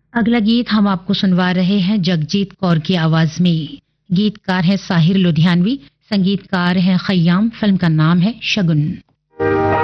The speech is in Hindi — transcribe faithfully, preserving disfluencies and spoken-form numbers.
अगला गीत हम आपको सुनवा रहे हैं जगजीत कौर की आवाज में। गीतकार है साहिर लुधियानवी, संगीतकार है खयाम। फिल्म का नाम है शगुन।